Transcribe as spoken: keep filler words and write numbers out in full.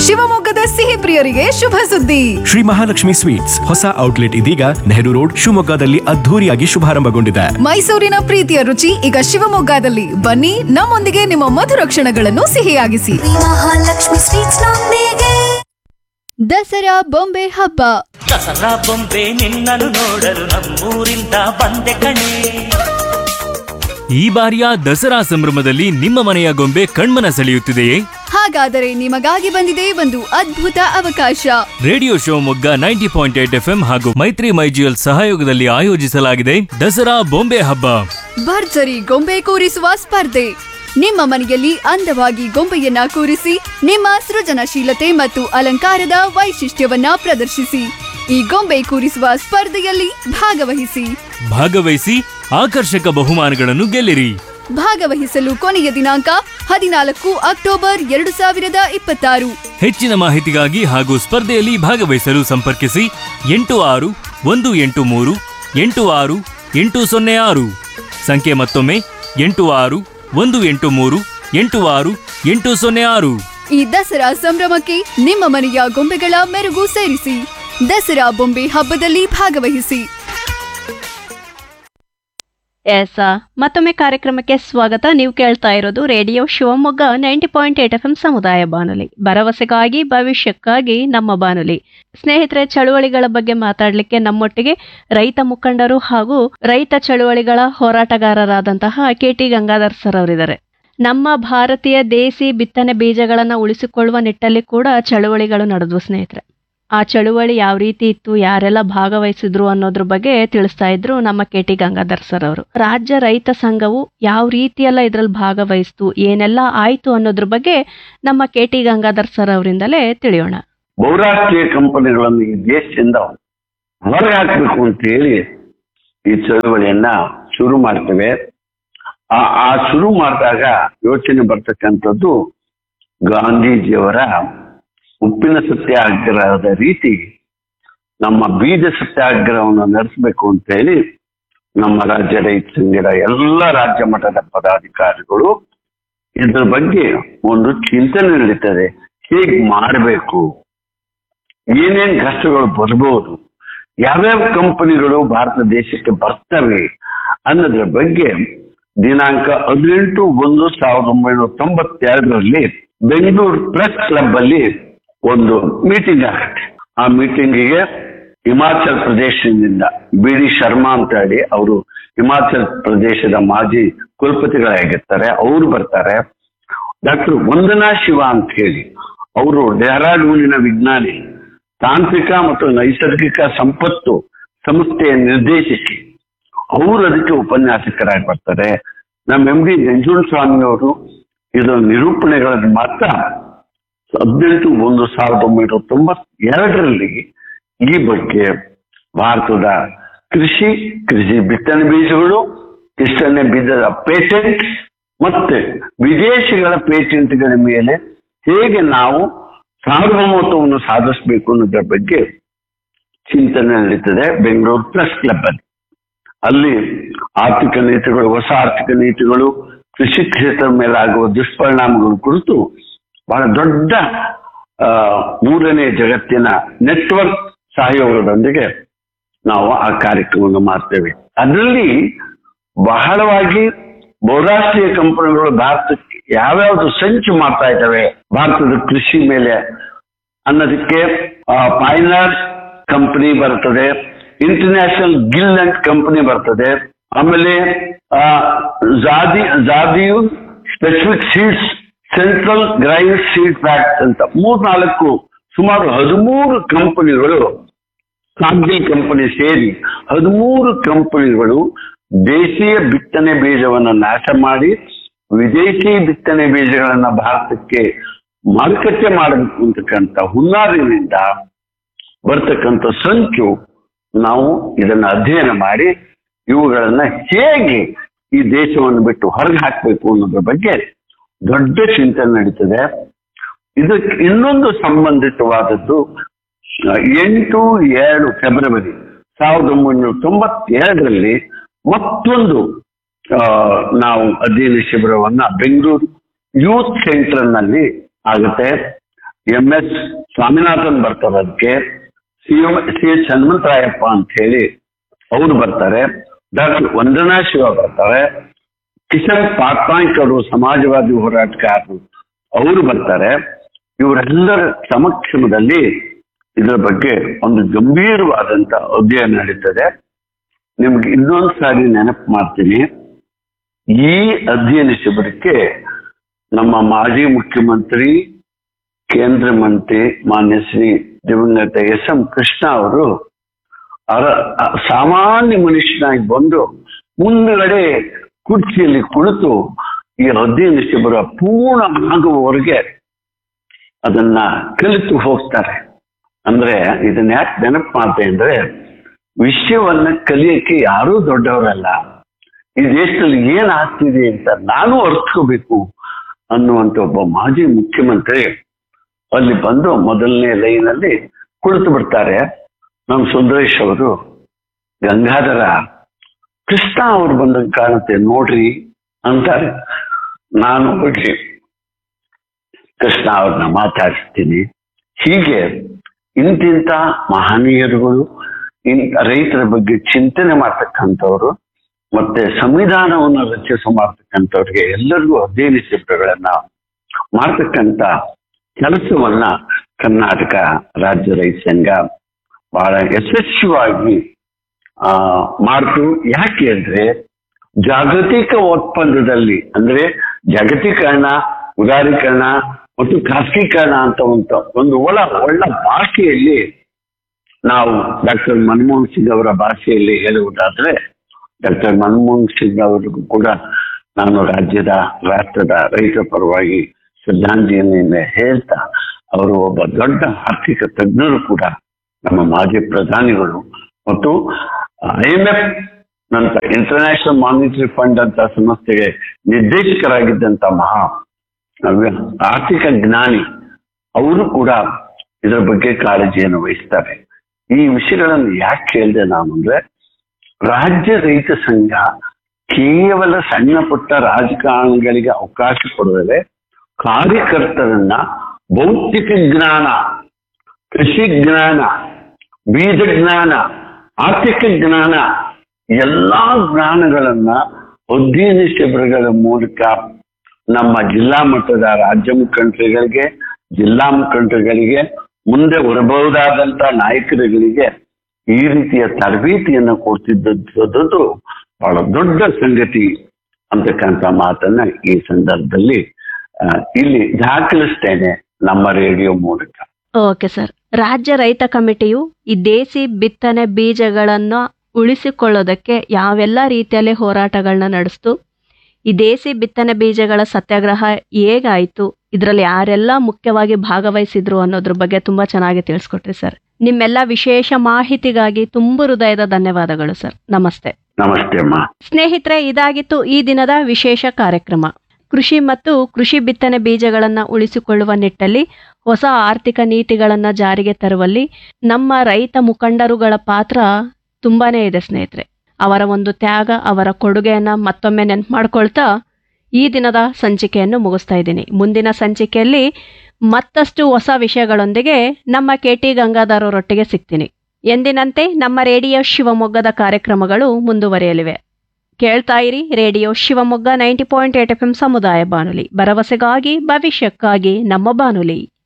ಶಿವಮೊಗ್ಗದ ಸಿಹಿ ಪ್ರಿಯರಿಗೆ ಶುಭ ಸುದ್ದಿ. ಶ್ರೀ ಮಹಾಲಕ್ಷ್ಮಿ ಸ್ವೀಟ್ಸ್ ಹೊಸ ಔಟ್ಲೆಟ್ ಇದೀಗ ನೆಹರು ರೋಡ್ ಶಿವಮೊಗ್ಗದಲ್ಲಿ ಅದ್ಧೂರಿಯಾಗಿ ಶುಭಾರಂಭಗೊಂಡಿದೆ. ಮೈಸೂರಿನ ಪ್ರೀತಿಯ ರುಚಿ ಈಗ ಶಿವಮೊಗ್ಗದಲ್ಲಿ. ಬನ್ನಿ, ನಮ್ಮೊಂದಿಗೆ ನಿಮ್ಮ ಮಧುರ ಕ್ಷಣಗಳನ್ನು ಸಿಹಿಯಾಗಿಸಿ. ಮಹಾಲಕ್ಷ್ಮಿ ಸ್ವೀಟ್ಸ್ ನೊಂದಿಗೆ. ದಸರಾ ಬೊಂಬೆ ಹಬ್ಬ. ದಸರಾ ಬೊಂಬೆ ನಿನ್ನನ್ನು ನೋಡಲು ನಮ್ಮೂರಿಂದ ಬಂದೆ ಕಣೆ. ಈ ಬಾರಿಯ ದಸರಾ ಸಂಭ್ರಮದಲ್ಲಿ ನಿಮ್ಮ ಮನೆಯ ಗೊಂಬೆ ಕಣ್ಮನ ಸೆಳೆಯುತ್ತಿದೆಯೇ? ಹಾಗಾದರೆ ನಿಮಗಾಗಿ ಬಂದಿದೆ ಒಂದು ಅದ್ಭುತ ಅವಕಾಶ. Radio Shivamogga ninety point eight F M ಹಾಗೂ ಮೈತ್ರಿ ಮೈಜಿಎಲ್ ಸಹಯೋಗದಲ್ಲಿ ಆಯೋಜಿಸಲಾಗಿದೆ ದಸರಾ ಬೊಂಬೆ ಹಬ್ಬ. ಭರ್ಜರಿ ಗೊಂಬೆ ಕೂರಿಸುವ ಸ್ಪರ್ಧೆ. ನಿಮ್ಮ ಮನೆಯಲ್ಲಿ ಅಂದವಾಗಿ ಗೊಂಬೆಯನ್ನ ಕೂರಿಸಿ ನಿಮ್ಮ ಸೃಜನಶೀಲತೆ ಮತ್ತು ಅಲಂಕಾರದ ವೈಶಿಷ್ಟ್ಯವನ್ನ ಪ್ರದರ್ಶಿಸಿ. ಈ ಗೊಂಬೆ ಕೂರಿಸುವ ಸ್ಪರ್ಧೆಯಲ್ಲಿ ಭಾಗವಹಿಸಿ ಭಾಗವಹಿಸಿ ಆಕರ್ಷಕ ಬಹುಮಾನಗಳನ್ನು ಗೆಲ್ಲಿರಿ. ಭಾಗವಹಿಸಲು ಕೊನೆಯ ದಿನಾಂಕ ಹದಿನಾಲ್ಕು ಅಕ್ಟೋಬರ್ ಎರಡು ಸಾವಿರದ ಇಪ್ಪತ್ತಾರು. ಹೆಚ್ಚಿನ ಮಾಹಿತಿಗಾಗಿ ಹಾಗೂ ಸ್ಪರ್ಧೆಯಲ್ಲಿ ಭಾಗವಹಿಸಲು ಸಂಪರ್ಕಿಸಿ ಎಂಟು ಆರು ಒಂದು ಎಂಟು ಮೂರು ಎಂಟು ಆರು ಎಂಟು ಸೊನ್ನೆ ಆರು. ಸಂಖ್ಯೆ ಮತ್ತೊಮ್ಮೆ ಎಂಟು ಆರು ಒಂದು ಎಂಟು ಮೂರು ಎಂಟು ಆರು ಎಂಟು ಸೊನ್ನೆ ಆರು. ಈ ದಸರಾ ಸಂಭ್ರಮಕ್ಕೆ ನಿಮ್ಮ ಮನೆಯ ಗೊಂಬೆಗಳ ಮೆರುಗು ಸೇರಿಸಿ. ದಸರಾ ಬೊಂಬೆ ಹಬ್ಬದಲ್ಲಿ ಭಾಗವಹಿಸಿ. ಎಸ್ ಮತ್ತೊಮ್ಮೆ ಕಾರ್ಯಕ್ರಮಕ್ಕೆ ಸ್ವಾಗತ. ನೀವು ಕೇಳ್ತಾ ಇರೋದು radio Shivamogga ninety point eight F M ಸಮುದಾಯ ಬಾನುಲಿ, ಭರವಸೆಗಾಗಿ ಭವಿಷ್ಯಕ್ಕಾಗಿ ನಮ್ಮ ಬಾನುಲಿ. ಸ್ನೇಹಿತರೆ, ಚಳುವಳಿಗಳ ಬಗ್ಗೆ ಮಾತಾಡಲಿಕ್ಕೆ ನಮ್ಮೊಟ್ಟಿಗೆ ರೈತ ಮುಖಂಡರು ಹಾಗೂ ರೈತ ಚಳುವಳಿಗಳ ಹೋರಾಟಗಾರರಾದಂತಹ ಕೆ ಟಿ ಗಂಗಾಧರ್ ಸರ್ ಅವರಿದ್ದಾರೆ. ನಮ್ಮ ಭಾರತೀಯ ದೇಸಿ ಬಿತ್ತನೆ ಬೀಜಗಳನ್ನು ಉಳಿಸಿಕೊಳ್ಳುವ ನಿಟ್ಟಲ್ಲಿ ಕೂಡ ಚಳುವಳಿಗಳು ನಡೆದ್ವು ಸ್ನೇಹಿತರೆ. ಆ ಚಳುವಳಿ ಯಾವ ರೀತಿ ಇತ್ತು, ಯಾರೆಲ್ಲ ಭಾಗವಹಿಸಿದ್ರು ಅನ್ನೋದ್ರ ಬಗ್ಗೆ ತಿಳಿಸ್ತಾ ಇದ್ರು ನಮ್ಮ ಕೆ ಟಿ ಗಂಗಾಧರ್ ಸರ್ ಅವರು. ರಾಜ್ಯ ರೈತ ಸಂಘವು ಯಾವ ರೀತಿಯೆಲ್ಲ ಇದ್ರಲ್ಲಿ ಭಾಗವಹಿಸ್ತು, ಏನೆಲ್ಲ ಆಯ್ತು ಅನ್ನೋದ್ರ ಬಗ್ಗೆ ನಮ್ಮ ಕೆ ಟಿ ಗಂಗಾಧರ್ ಸರ್ ಅವರಿಂದಲೇ ತಿಳಿಯೋಣ. ಬಹುರಾಷ್ಟ್ರೀಯ ಕಂಪನಿಗಳನ್ನು ಈ ದೇಶದಿಂದ ಹೊರಗೆ ಹಾಕಬೇಕು ಅಂತ ಹೇಳಿ ಈ ಚಳುವಳಿಯನ್ನ ಶುರು ಮಾಡ್ತೇವೆ. ಆ ಆ ಶುರು ಮಾಡಿದಾಗ ಯೋಚನೆ ಬರ್ತಕ್ಕಂಥದ್ದು ಗಾಂಧೀಜಿಯವರ ಉಪ್ಪಿನ ಸತ್ಯಾಗ್ರಹದ ರೀತಿ ನಮ್ಮ ಬೀಜ ಸತ್ಯಾಗ್ರಹವನ್ನು ನಡೆಸಬೇಕು ಅಂತ ಹೇಳಿ ನಮ್ಮ ರಾಜ್ಯ ರೈತ ಸಂಘದ ಎಲ್ಲ ರಾಜ್ಯ ಮಟ್ಟದ ಪದಾಧಿಕಾರಿಗಳು ಇದ್ರ ಬಗ್ಗೆ ಒಂದು ಚಿಂತನೆ ನಡೀತದೆ. ಹೇಗ್ ಮಾಡಬೇಕು, ಏನೇನ್ ಕಷ್ಟಗಳು ಬರ್ಬೋದು, ಯಾವ್ಯಾವ ಕಂಪನಿಗಳು ಭಾರತ ದೇಶಕ್ಕೆ ಬರ್ತವೆ ಅನ್ನೋದ್ರ ಬಗ್ಗೆ ದಿನಾಂಕ ಹದಿನೆಂಟು ಒಂದು ಸಾವಿರದ ಒಂಬೈನೂರ ತೊಂಬತ್ತೆರಡರಲ್ಲಿ ಬೆಂಗಳೂರು ಪ್ರೆಸ್ ಕ್ಲಬ್ ಅಲ್ಲಿ ಒಂದು ಮೀಟಿಂಗ್ ಆಗುತ್ತೆ. ಆ ಮೀಟಿಂಗಿಗೆ ಹಿಮಾಚಲ್ ಪ್ರದೇಶದಿಂದ ಬಿ ಡಿ ಶರ್ಮಾ ಅಂತ ಹೇಳಿ ಅವರು ಹಿಮಾಚಲ್ ಪ್ರದೇಶದ ಮಾಜಿ ಕುಲಪತಿಗಳಾಗಿರ್ತಾರೆ, ಅವರು ಬರ್ತಾರೆ. ಡಾಕ್ಟರ್ ವಂದನಾ ಶಿವ ಅಂತ ಹೇಳಿ ಅವರು ಡೆಹ್ರಾಡೂನಿನ ವಿಜ್ಞಾನಿ, ತಾಂತ್ರಿಕ ಮತ್ತು ನೈಸರ್ಗಿಕ ಸಂಪತ್ತು ಸಂಸ್ಥೆಯ ನಿರ್ದೇಶಕಿ, ಅವರು ಅದಕ್ಕೆ ಉಪನ್ಯಾಸಕರಾಗಿ ಬರ್ತಾರೆ. ನಮ್ಮ ಎಂ ಡಿ ನಂಜುಂಡಸ್ವಾಮಿ ಅವರು ಇದರ ನಿರೂಪಣೆಗಳನ್ನು ಮಾತ್ರ ಹದಿನೆಂಟು ಒಂದು ಸಾವಿರದ ಒಂಬೈನೂರ ತೊಂಬತ್ತೆರಡರಲ್ಲಿ ಈ ಬಗ್ಗೆ ಭಾರತದ ಕೃಷಿ ಕೃಷಿ ಬಿತ್ತನೆ ಬೀಜಗಳು, ಬಿತ್ತನೆ ಬೀಜದ ಪೇಟೆಂಟ್ ಮತ್ತೆ ವಿದೇಶಿಗಳ ಪೇಟೆಂಟ್ಗಳ ಮೇಲೆ ಹೇಗೆ ನಾವು ಸಾರ್ವಭೌಮತ್ವವನ್ನು ಸಾಧಿಸಬೇಕು ಅನ್ನೋದ್ರ ಬಗ್ಗೆ ಚಿಂತನೆ ನಡೀತದೆ ಬೆಂಗಳೂರು ಪ್ರೆಸ್ ಕ್ಲಬ್ ಅಲ್ಲಿ. ಅಲ್ಲಿ ಆರ್ಥಿಕ ನೀತಿಗಳು, ಹೊಸ ಆರ್ಥಿಕ ನೀತಿಗಳು, ಕೃಷಿ ಕ್ಷೇತ್ರದ ಮೇಲೆ ಆಗುವ ದುಷ್ಪರಿಣಾಮಗಳ ಕುರಿತು ಬಹಳ ದೊಡ್ಡ ಆ ಮೂರನೇ ಜಗತ್ತಿನ ನೆಟ್ವರ್ಕ್ ಸಹಯೋಗದೊಂದಿಗೆ ನಾವು ಆ ಕಾರ್ಯಕ್ರಮವನ್ನು ಮಾಡ್ತೇವೆ. ಅದರಲ್ಲಿ ಬಹಳವಾಗಿ ಬಹುರಾಷ್ಟ್ರೀಯ ಕಂಪನಿಗಳು ಭಾರತಕ್ಕೆ ಯಾವ್ಯಾವ್ದು ಸಂಚು ಮಾಡ್ತಾ ಇದ್ದಾವೆ ಭಾರತದ ಕೃಷಿ ಮೇಲೆ ಅನ್ನೋದಕ್ಕೆ ಪೈನರ್ ಕಂಪನಿ ಬರ್ತದೆ, ಇಂಟರ್ನ್ಯಾಷನಲ್ ಗಿಲ್ ಅಂಡ್ ಕಂಪನಿ ಬರ್ತದೆ, ಆಮೇಲೆ ಜಾದಿ ಜಾದಿಯು specific seeds, central grain seed fact ಅಂತ ಮೂರ್ನಾಲ್ಕು ಸುಮಾರು ಹದಿಮೂರು ಕಂಪನಿಗಳು, ಕಾರ್ಗಿಲ್ ಕಂಪನಿ ಸೇರಿ ಹದಿಮೂರು ಕಂಪನಿಗಳು ದೇಶೀಯ ಬಿತ್ತನೆ ಬೀಜವನ್ನು ನಾಶ ಮಾಡಿ ವಿದೇಶಿ ಬಿತ್ತನೆ ಬೀಜಗಳನ್ನ ಭಾರತಕ್ಕೆ ಮಾರುಕಟ್ಟೆ ಮಾಡಬೇಕು ಅಂತಕ್ಕಂಥ ಹುನ್ನಾರಿನಿಂದ ಬರ್ತಕ್ಕಂಥ ಸಂಚು. ನಾವು ಇದನ್ನ ಅಧ್ಯಯನ ಮಾಡಿ ಇವುಗಳನ್ನ ಹೇಗೆ ಈ ದೇಶವನ್ನು ಬಿಟ್ಟು ಹೊರಗೆ ಹಾಕಬೇಕು ಅನ್ನೋದ್ರ ಬಗ್ಗೆ ದೊಡ್ಡ ಚಿಂತನೆ ನಡೀತದೆ. ಇದಕ್ಕೆ ಇನ್ನೊಂದು ಸಂಬಂಧಿತವಾದದ್ದು ಎಂಟು ಎರಡು ಫೆಬ್ರವರಿ ಸಾವಿರದ ಒಂಬೈನೂರ ತೊಂಬತ್ತೆರಡರಲ್ಲಿ ಮತ್ತೊಂದು ನಾವು ಅಧ್ಯಯನ ಶಿಬಿರವನ್ನ ಬೆಂಗಳೂರು ಯೂತ್ ಸೆಂಟರ್ ನಲ್ಲಿ ಆಗುತ್ತೆ. ಎಂ ಎಸ್ ಸ್ವಾಮಿನಾಥನ್ ಬರ್ತಾರೆ, ಅದಕ್ಕೆ C M C H Hanumantharayappa ಅಂತ ಹೇಳಿ ಅವರು ಬರ್ತಾರೆ, ಡಾಕ್ಟರ್ ವಂದನಾ ಶಿವ ಬರ್ತಾರೆ, ಕಿಶನ್ ಪಾಟ್ನಾಯ್ಕ್ ಅವರು ಸಮಾಜವಾದಿ ಹೋರಾಟಗಾರರು ಅವರು ಬರ್ತಾರೆ. ಇವರೆಲ್ಲರ ಸಮಕ್ಷಮದಲ್ಲಿ ಇದರ ಬಗ್ಗೆ ಒಂದು ಗಂಭೀರವಾದಂತ ಅಧ್ಯಯನ ನಡೀತದೆ. ನಿಮ್ಗೆ ಇನ್ನೊಂದು ಸಾರಿ ನೆನಪು ಮಾಡ್ತೀನಿ, ಈ ಅಧ್ಯಯನ ಶಿಬಿರಕ್ಕೆ ನಮ್ಮ ಮಾಜಿ ಮುಖ್ಯಮಂತ್ರಿ ಕೇಂದ್ರ ಮಂತ್ರಿ ಮಾನ್ಯ ಶ್ರೀ ದಿವಂಗತ ಎಸ್ ಎಂ ಕೃಷ್ಣ ಅವರು ಅರ ಸಾಮಾನ್ಯ ಮನುಷ್ಯನಾಗಿ ಬಂದು ಮುಂದುಗಡೆ ಕುರ್ಚಿಯಲ್ಲಿ ಕುಳಿತು ಈ ಅಧ್ಯಯನ ಶಿಬಿರ ಪೂರ್ಣ ಆಗುವವರೆಗೆ ಅದನ್ನ ಕಲಿತು ಹೋಗ್ತಾರೆ. ಅಂದ್ರೆ ಇದನ್ನ ಯಾಕೆ ನೆನಪು ಮಾಡ್ತೆ ಅಂದ್ರೆ, ವಿಷಯವನ್ನ ಕಲಿಯಕ್ಕೆ ಯಾರೂ ದೊಡ್ಡವರಲ್ಲ, ಈ ದೇಶದಲ್ಲಿ ಏನ್ ಆಗ್ತಿದೆ ಅಂತ ನಾನು ಅರ್ಥಕೋಬೇಕು ಅನ್ನುವಂತ ಒಬ್ಬ ಮಾಜಿ ಮುಖ್ಯಮಂತ್ರಿ ಅಲ್ಲಿ ಬಂದು ಮೊದಲನೇ ಲೈನಲ್ಲಿ ಕುಳಿತು ಬಿಡ್ತಾರೆ. ನಮ್ಮ ಸುಂದರೇಶ್ ಅವರು ಗಂಗಾಧರ ಕೃಷ್ಣ ಅವ್ರು ಬಂದಂಗೆ ಕಾಣುತ್ತೆ ನೋಡ್ರಿ ಅಂತಾರೆ. ನಾನು ಹೋಗಿ ಕೃಷ್ಣ ಅವ್ರನ್ನ ಮಾತಾಡಿಸ್ತೀನಿ. ಹೀಗೆ ಇಂತಿಂತ ಮಹನೀಯರುಗಳು, ಇನ್ ರೈತರ ಬಗ್ಗೆ ಚಿಂತನೆ ಮಾಡ್ತಕ್ಕಂಥವ್ರು, ಮತ್ತೆ ಸಂವಿಧಾನವನ್ನು ರಚಿಸ ಮಾಡ್ತಕ್ಕಂಥವ್ರಿಗೆ ಎಲ್ಲರಿಗೂ ಅಧ್ಯಯನ ಶಿಬಿರಗಳನ್ನ ಮಾಡ್ತಕ್ಕಂಥ ಕೆಲಸವನ್ನ ಕರ್ನಾಟಕ ರಾಜ್ಯ ರೈತ ಸಂಘ ಬಹಳ ಯಶಸ್ವಿಯಾಗಿ ಆ ಮಾಡ್ತು. ಯಾಕೆ ಅಂದ್ರೆ ಜಾಗತಿಕ ಒಪ್ಪಂದದಲ್ಲಿ ಅಂದ್ರೆ ಜಾಗತೀಕರಣ, ಉದಾರೀಕರಣ ಮತ್ತು ಖಾಸಗೀಕರಣ ಅಂತ ಒಂದು ಒಂದು ಒಳ ಒಳ್ಳ ಭಾಷೆಯಲ್ಲಿ ನಾವು ಡಾಕ್ಟರ್ ಮನಮೋಹನ್ ಸಿಂಗ್ ಅವರ ಭಾಷೆಯಲ್ಲಿ ಹೇಳುವುದಾದ್ರೆ, ಡಾಕ್ಟರ್ ಮನಮೋಹನ್ ಸಿಂಗ್ ಅವರಿಗೂ ಕೂಡ ನಾನು ರಾಜ್ಯದ ರಾಷ್ಟ್ರದ ರೈತರ ಪರವಾಗಿ ಶ್ರದ್ಧಾಂಜಲಿಯನ್ನು ಹೇಳ್ತಾ, ಅವರು ಒಬ್ಬ ದೊಡ್ಡ ಆರ್ಥಿಕ ತಜ್ಞರು ಕೂಡ, ನಮ್ಮ ಮಾಜಿ ಪ್ರಧಾನಿಗಳು ಮತ್ತು ಐ ಎಂ ಎಫ್ ನಂತರ ಇಂಟರ್ನ್ಯಾಷನಲ್ ಮಾನಿಟರಿ ಫಂಡ್ ಅಂತ ಸಂಸ್ಥೆಗೆ ನಿರ್ದೇಶಕರಾಗಿದ್ದಂತ ಮಹಾ ಆರ್ಥಿಕ ಜ್ಞಾನಿ ಅವರು ಕೂಡ ಇದರ ಬಗ್ಗೆ ಕಾಳಜಿಯನ್ನು ವಹಿಸ್ತಾರೆ. ಈ ವಿಷಯಗಳನ್ನು ಯಾಕೆ ಹೇಳಿದೆ ನಾನು ಅಂದ್ರೆ, ರಾಜ್ಯ ರೈತ ಸಂಘ ಕೇವಲ ಸಣ್ಣ ಪುಟ್ಟ ರಾಜಕಾರಣಗಳಿಗೆ ಅವಕಾಶ ಕೊಡದೆ ಕಾರ್ಯಕರ್ತರನ್ನ ಭೌತಿಕ ಜ್ಞಾನ, ಕೃಷಿ ಜ್ಞಾನ, ಬೀಜ ಜ್ಞಾನ, ಆರ್ಥಿಕ ಜ್ಞಾನ, ಎಲ್ಲಾ ಜ್ಞಾನಗಳನ್ನ ಅಧ್ಯಯನ ಶಿಬಿರಗಳ ಮೂಲಕ ನಮ್ಮ ಜಿಲ್ಲಾ ಮಟ್ಟದ ರಾಜ್ಯ ಮುಖಂಡರುಗಳಿಗೆ, ಜಿಲ್ಲಾ ಮುಖಂಡರುಗಳಿಗೆ, ಮುಂದೆ ಬರಬಹುದಾದಂತ ನಾಯಕರುಗಳಿಗೆ ಈ ರೀತಿಯ ತರಬೇತಿಯನ್ನು ಕೊಡ್ತಿದ್ದದ್ದು ಬಹಳ ದೊಡ್ಡ ಸಂಗತಿ ಅಂತಕ್ಕಂಥ ಮಾತನ್ನ ಈ ಸಂದರ್ಭದಲ್ಲಿ ಇಲ್ಲಿ ದಾಖಲಿಸ್ತೇನೆ ನಮ್ಮ ರೇಡಿಯೋ ಮೂಲಕ. Okay sir. ರಾಜ್ಯ ರೈತ ಕಮಿಟಿಯು ಈ ದೇಸಿ ಬಿತ್ತನೆ ಬೀಜಗಳನ್ನು ಉಳಿಸಿಕೊಳ್ಳೋದಕ್ಕೆ ಯಾವೆಲ್ಲ ರೀತಿಯಲ್ಲಿ ಹೋರಾಟಗಳನ್ನ ನಡೆಸ್ತು, ಈ ದೇಸಿ ಬಿತ್ತನೆ ಬೀಜಗಳ ಸತ್ಯಾಗ್ರಹ ಹೇಗಾಯಿತು, ಇದರಲ್ಲಿ ಯಾರೆಲ್ಲ ಮುಖ್ಯವಾಗಿ ಭಾಗವಹಿಸಿದ್ರು ಅನ್ನೋದ್ರ ಬಗ್ಗೆ ತುಂಬಾ ಚೆನ್ನಾಗಿ ತಿಳಿಸ್ಕೊಟ್ರಿ ಸರ್. ನಿಮ್ಮೆಲ್ಲ ವಿಶೇಷ ಮಾಹಿತಿಗಾಗಿ ತುಂಬ ಹೃದಯದ ಧನ್ಯವಾದಗಳು ಸರ್. ನಮಸ್ತೆ. ನಮಸ್ತೆ ಅಮ್ಮ. ಸ್ನೇಹಿತರೆ, ಇದಾಗಿತ್ತು ಈ ದಿನದ ವಿಶೇಷ ಕಾರ್ಯಕ್ರಮ. ಕೃಷಿ ಮತ್ತು ಕೃಷಿ ಬಿತ್ತನೆ ಬೀಜಗಳನ್ನು ಉಳಿಸಿಕೊಳ್ಳುವ ನಿಟ್ಟಲ್ಲಿ ಹೊಸ ಆರ್ಥಿಕ ನೀತಿಗಳನ್ನು ಜಾರಿಗೆ ತರುವಲ್ಲಿ ನಮ್ಮ ರೈತ ಮುಖಂಡರುಗಳ ಪಾತ್ರ ತುಂಬಾನೇ ಇದೆ ಸ್ನೇಹಿತರೆ. ಅವರ ಒಂದು ತ್ಯಾಗ, ಅವರ ಕೊಡುಗೆಯನ್ನ ಮತ್ತೊಮ್ಮೆ ನೆನಪು ಮಾಡ್ಕೊಳ್ತಾ ಈ ದಿನದ ಸಂಚಿಕೆಯನ್ನು ಮುಗಿಸ್ತಾ ಇದ್ದೀನಿ. ಮುಂದಿನ ಸಂಚಿಕೆಯಲ್ಲಿ ಮತ್ತಷ್ಟು ಹೊಸ ವಿಷಯಗಳೊಂದಿಗೆ ನಮ್ಮ ಕೆ ಟಿ ಗಂಗಾಧರ್ ಅವರೊಟ್ಟಿಗೆ ಸಿಗ್ತೀನಿ. ಎಂದಿನಂತೆ ನಮ್ಮ ರೇಡಿಯೋ ಶಿವಮೊಗ್ಗದ ಕಾರ್ಯಕ್ರಮಗಳು ಮುಂದುವರಿಯಲಿವೆ. ಕೇಳ್ತಾ ಇರಿ radio Shivamogga ninety point eight F M ಸಮುದಾಯ ಬಾನುಲಿ, ಭರವಸೆಗಾಗಿ ಭವಿಷ್ಯಕ್ಕಾಗಿ ನಮ್ಮ ಬಾನುಲಿ.